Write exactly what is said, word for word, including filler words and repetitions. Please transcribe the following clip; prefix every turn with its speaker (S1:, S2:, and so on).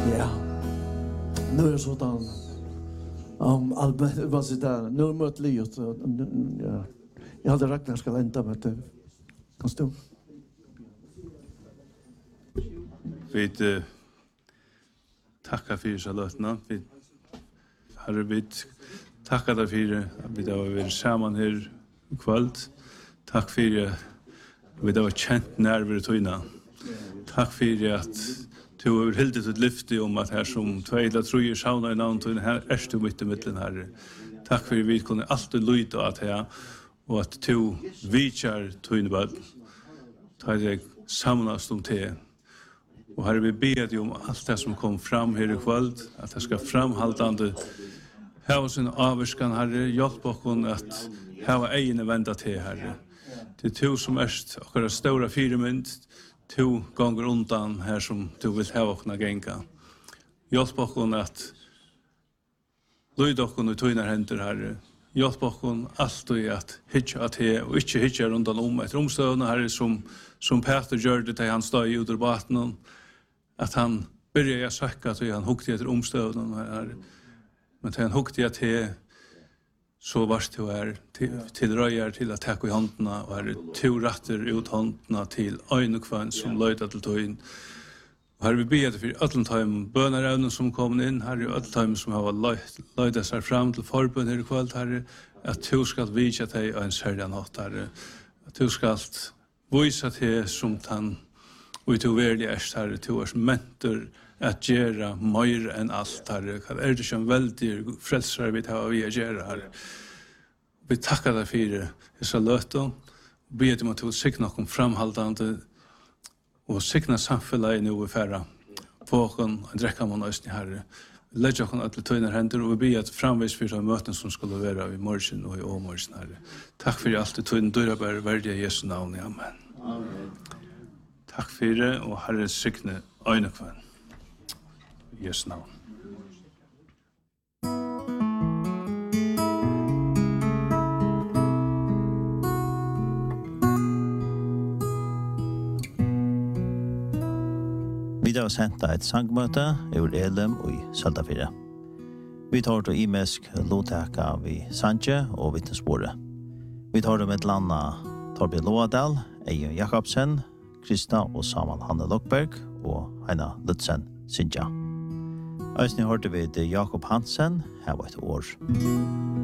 S1: Ja. Nu är det sådan om Albert var så där nu mot Liot ja. Jag hade Ragnar ska vänta med det. Kan stå.
S2: Vi uh, tackar för Charlotte. Vi har vi tackar dig för att vi har varit samman här i kväll. Tack för att vi har känt nerver och tøyna. Tack för att du har hildet ett lyfte om att här som två eller tre sauna i namn till här är du mitt i mitten här. Tack för att vi kunde alltid lyda att här och att du vitjar tøyna bad. Ta dig samlas om te. Och här vi ber om allt det som kom fram här i kväll att det ska framhållande ha sin avskan Herre, hjälp oss att ha egna vända till Herre. Det är du som är våra stora firmynd, du gånger undan här som du vill ha oss att gänga. Hjälp oss att lyda oss i tøyna händer Herre. Hjälp oss alltid att hitcha att he och inte hitcha undan om ett omstående Herre som, som Peter gör det till han stod ut ur vattnen. Att han började söka till han hukte efter omstående Herre. Men till han hukte att he så varst du är till, till röjar till att täcka i händerna och är två ratter ut händerna till ögonkvann som löjda till tøyn. Och här vi ber för alla time bönarävnen som kommer in, här är alla time som har löjda sig fram till förbön här i kväll, här att du ska visa dig en särlig natt, här att du ska visa dig som han och du verkligen är här, du är mentor att göra mer än allt här. Det är det som väldigt frälsare vi har vi att göra här. Vi tackar dig för dessa löten och ber dig om att du signa och framhållande och signa samfället nu i färra. Vågen och dräcka man oss i Herre. Lägga oss alla tøyner händer och vi ber att framvis för de möten som skulle vara i morgon och i åmorgon Herre. Tack för allt det tøyner dörra bär värdiga Jesu namn. Amen. Amen. Tack för det och Herre signa ögonekvann. I Jesu namn.
S3: Vi har sendt et sangmøte ur Elim og i Søltafire. Vi tar til imesk lovteka vi Sanje og vittnesbordet. Vi tar det med landa Torbjørn Loadal, Eie Jakobsen, Krista og Samuel Hanne Lokberg og Heina Lutzen Sintja. Øysten hørte vi til Jakob Hansen, her var et år.